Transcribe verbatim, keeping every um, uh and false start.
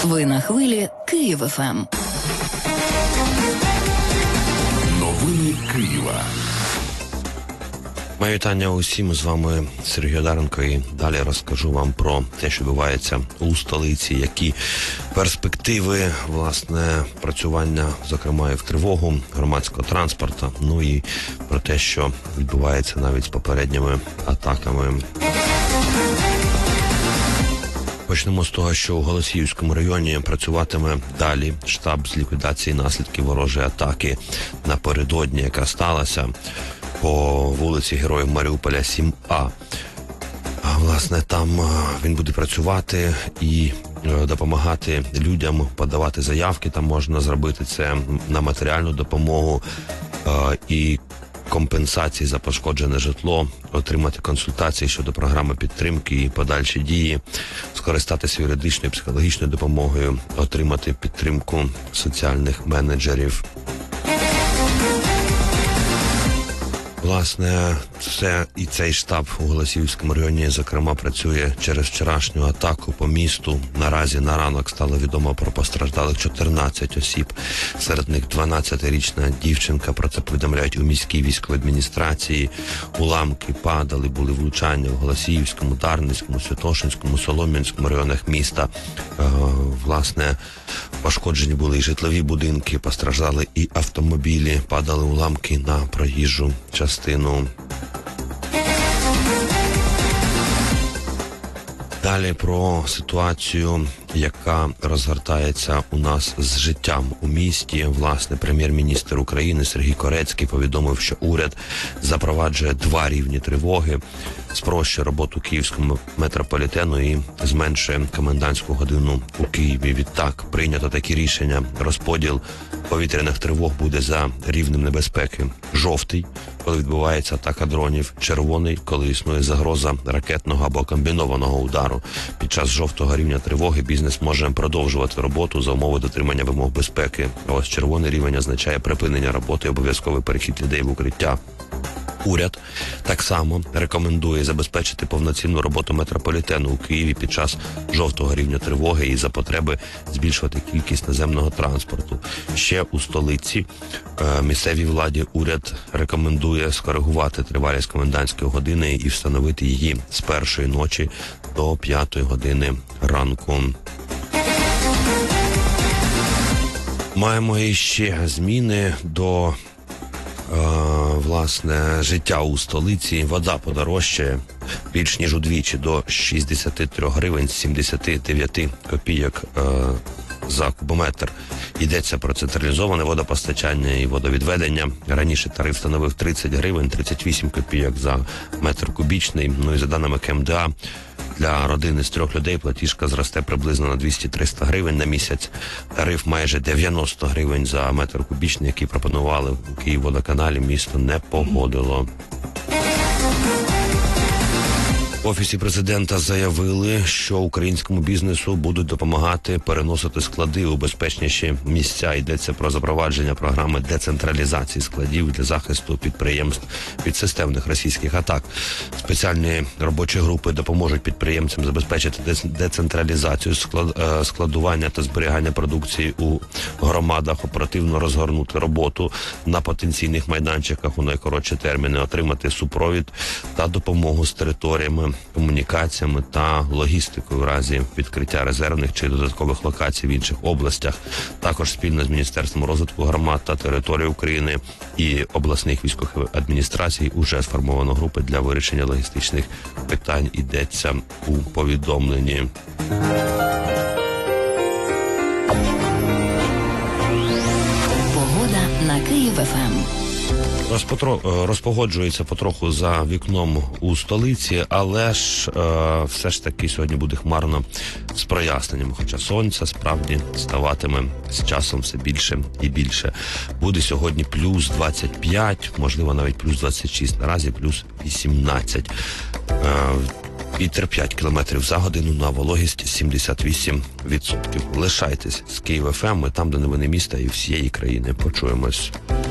Ви на хвилі Київ еф ем. Новини Києва. Моє вітання усім, з вами Сергій Одаренко, і далі розкажу вам про те, що відбувається у столиці, які перспективи, власне, працювання, зокрема і в тривогу громадського транспорту, ну і про те, що відбувається навіть з попередніми атаками. Почнемо з того, що у Голосіївському районі працюватиме далі штаб з ліквідації наслідків ворожої атаки напередодні, яка сталася по вулиці Героїв Маріуполя сім А. Власне, там він буде працювати і допомагати людям подавати заявки. Там можна зробити це на матеріальну допомогу і компенсації за пошкоджене житло, отримати консультації щодо програми підтримки і подальші дії, скористатися юридичною і психологічною допомогою, отримати підтримку соціальних менеджерів. Власне, все і цей штаб у Голосіївському районі, зокрема, працює через вчорашню атаку по місту. Наразі на ранок стало відомо про постраждалих чотирнадцять осіб. Серед них дванадцятирічна дівчинка. Про це повідомляють у міській військовій адміністрації. Уламки падали, були влучання в Голосіївському, Дарницькому, Святошинському, Солом'янському районах міста. Е, власне, пошкоджені були і житлові будинки, постраждали і автомобілі, падали уламки на проїжджу частину. Далі про ситуацію, яка розгортається у нас з життям у місті. Власне, прем'єр-міністр України Сергій Корецький повідомив, що уряд запроваджує два рівні тривоги, спрощує роботу київському метрополітену і зменшує комендантську годину у Києві. Відтак, прийнято такі рішення. Розподіл повітряних тривог буде за рівнем небезпеки. Жовтий, коли відбувається атака дронів. Червоний, коли існує загроза ракетного або комбінованого удару. Під час жовтого рівня тривоги бізнес може продовжувати роботу за умови дотримання вимог безпеки. А ось червоний рівень означає припинення роботи і обов'язковий перехід людей в укриття. Уряд так само рекомендує забезпечити повноцінну роботу метрополітену у Києві під час жовтого рівня тривоги і за потреби збільшувати кількість наземного транспорту. Ще у столиці е, місцевій владі уряд рекомендує скоригувати тривалість комендантської години і встановити її з першої ночі до п'ятої години ранку. Маємо іще зміни до власне, життя у столиці. Вода подорожчає більш ніж удвічі, до шістдесят три гривень сімдесят дев'ять копійок е, за кубометр. Йдеться про централізоване водопостачання і водовідведення. Раніше тариф становив тридцять гривень тридцять вісім копійок за метр кубічний. Ну і за даними ка ем де а, для родини з трьох людей платіжка зросте приблизно на двісті-триста гривень на місяць. Тариф майже дев'яносто гривень за метр кубічний, який пропонували у Київводоканалі, місто не погодило. В Офісі президента заявили, що українському бізнесу будуть допомагати переносити склади у безпечніші місця. Йдеться про запровадження програми децентралізації складів для захисту підприємств від системних російських атак. Спеціальні робочі групи допоможуть підприємцям забезпечити децентралізацію складування та зберігання продукції у громадах, оперативно розгорнути роботу на потенційних майданчиках у найкоротші терміни, отримати супровід та допомогу з територіями, комунікаціями та логістикою в разі відкриття резервних чи додаткових локацій в інших областях. Також спільно з Міністерством розвитку громад та території України і обласних військових адміністрацій уже сформовано групи для вирішення логістичних питань, йдеться у повідомленні. Погода на Київ еф ем. Розпотро... Розпогоджується потроху за вікном у столиці, але ж е, все ж таки сьогодні буде хмарно з проясненнями, хоча сонця справді ставатиме з часом все більше і більше. Буде сьогодні плюс двадцять п'ять, можливо навіть плюс двадцять шість, наразі плюс вісімнадцять. Е, Вітер п'ять кілометрів за годину, на вологість сімдесят вісім відсотків. Лишайтесь з Київ еф ем, ми там, де новини міста і всієї країни. Почуємось.